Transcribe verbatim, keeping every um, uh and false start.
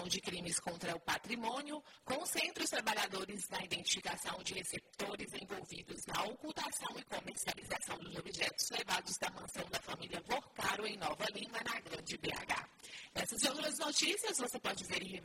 de crimes contra o patrimônio, concentra os trabalhadores na identificação de receptores envolvidos na ocultação e comercialização dos objetos levados da mansão da família Vorcaro, em Nova Lima, na Grande B H. Essas e outras notícias você pode ver em